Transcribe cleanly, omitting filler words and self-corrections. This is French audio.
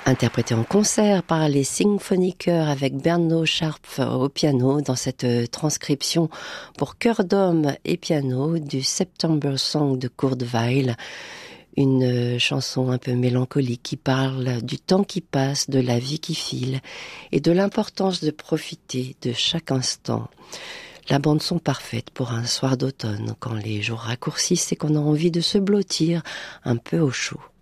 Interprété en concert par les Symphoniqueurs avec Berno Scharpf au piano dans cette transcription pour chœur d'homme et piano du September Song de Kurt Weill. Une chanson un peu mélancolique qui parle du temps qui passe, de la vie qui file et de l'importance de profiter de chaque instant. La bande-son parfaite pour un soir d'automne quand les jours raccourcissent et qu'on a envie de se blottir un peu au chaud.